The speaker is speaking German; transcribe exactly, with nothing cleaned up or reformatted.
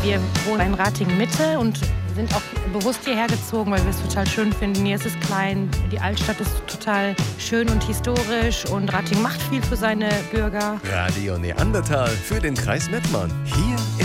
Wir wohnen in Ratingen-Mitte und sind auch bewusst hierher gezogen, weil wir es total schön finden. Hier ist es klein, die Altstadt ist total schön und historisch und Ratingen macht viel für seine Bürger. Radio Neandertal für den Kreis Mettmann. Hier